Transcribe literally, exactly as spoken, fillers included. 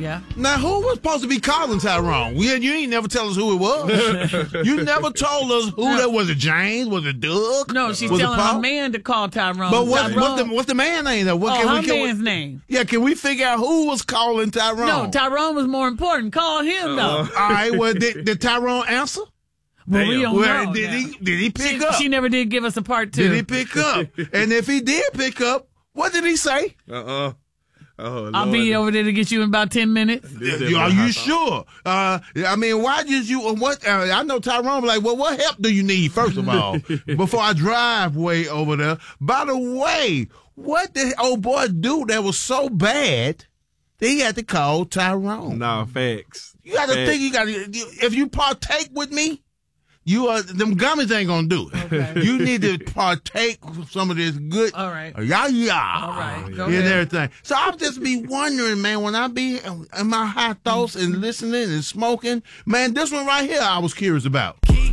Yeah. Now, who was supposed to be calling Tyrone? You, you ain't never tell us who it was. You never told us who No. that was. It James? Was it Doug? No, she's was telling it Paul? her man to call Tyrone. But what, Tyrone, what's, the, what's the man name, though? What, oh, can her we, can man's we, name. Yeah, can we figure out who was calling Tyrone? No, Tyrone was more important. Call him, though. All right, well, did, did Tyrone answer? Well, we don't well, know. Did now. he, did he pick she, up? She never did give us a part two. Did he pick up? And if he did pick up, what did he say? Uh-uh. Oh, I'll be over there to get you in about ten minutes. Are you sure? Uh, I mean, why did you? What? Uh, I know Tyrone was like, well, what help do you need first of all before I drive way over there? By the way, what did old boy do that was so bad that he had to call Tyrone? Nah, facts. You got to facts. think. You got to. If you partake with me. You are them gummies ain't gonna do it. Okay. You need to partake of some of this good, All right. yeah, yeah, All right. Go and ahead. everything. So I'll just be wondering, man, when I be in my high thoughts and listening and smoking, man, this one right here I was curious about.